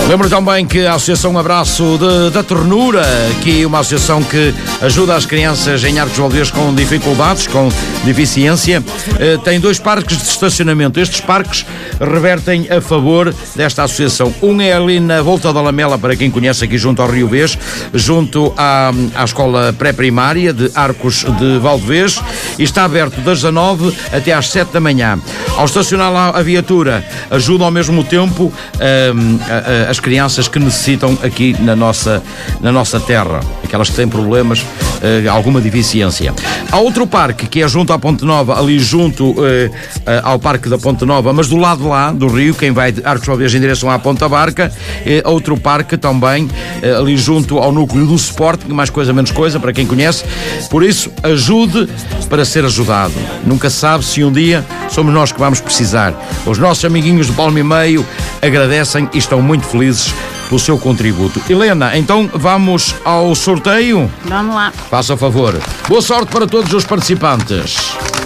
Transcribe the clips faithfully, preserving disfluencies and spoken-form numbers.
Lembro também que a Associação Abraço de, da Ternura, que é uma associação que ajuda as crianças em Arcos de Valdez com dificuldades, com deficiência, eh, tem dois parques de estacionamento. Estes parques revertem a favor desta associação. Um é ali na Volta da Lamela, para quem conhece, aqui junto ao Rio Vez, junto à, à escola pré-primária de Arcos de Valdez, e está aberto das dezanove até às sete da manhã. Ao estacionar lá a viatura, ajuda ao mesmo tempo um, a, a, as crianças que necessitam aqui na nossa, na nossa terra, aquelas que têm problemas, uh, alguma deficiência. Há outro parque que é junto à Ponte Nova, ali junto uh, uh, ao Parque da Ponte Nova, mas do lado de lá, do rio, quem vai de Arcos de Valdez em direção à Ponta Barca, uh, outro parque também, uh, ali junto ao núcleo do Sporting, mais coisa menos coisa, para quem conhece. Por isso, ajude para ser ajudado. Nunca se sabe se um dia somos nós que vamos precisar. Os nossos amiguinhos do Palmo e Meio agradecem e estão muito felizes pelo seu contributo. Helena, então vamos ao sorteio? Vamos lá. Faça a favor. Boa sorte para todos os participantes.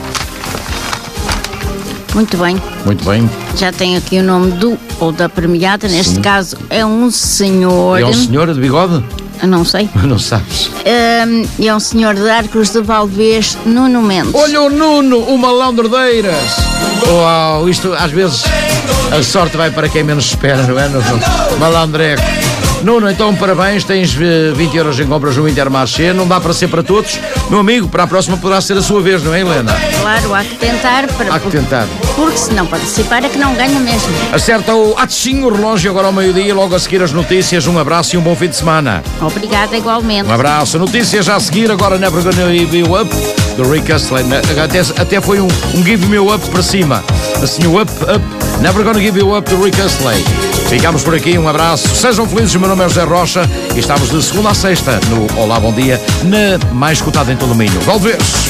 Muito bem. Muito bem. Já tenho aqui o nome do ou da premiada. Neste Sim. caso é um senhor. É um senhor de bigode? Eu não sei. Não sabes. Um, é um senhor de Arcos de Valdez, Nuno Mendes. Olha o Nuno, o malão de Herdeiras. Uau, isto às vezes a sorte vai para quem menos espera, não é? Malandreco. Nuno, então parabéns, tens vinte euros em compras no Intermarché, não dá para ser para todos. Meu amigo, para a próxima poderá ser a sua vez, não é, Helena? Claro, há que tentar. Para... Há que tentar. Porque se não participar é que não ganha mesmo. Acerta o atinho, o relógio agora ao meio-dia, logo a seguir as notícias. Um abraço e um bom fim de semana. Obrigada igualmente. Um abraço. Notícias já a seguir, agora Never Gonna Give You Up, do Rick Astley. Até, até foi um, um Give Me Up para cima. Assim, o Up, Up. Never Gonna Give You Up, do Rick Astley. Ficamos por aqui, um abraço. Sejam felizes, meu nome é José Rocha e estamos de segunda a sexta no Olá, bom dia, na mais escutada em todo o Minho. Valdez!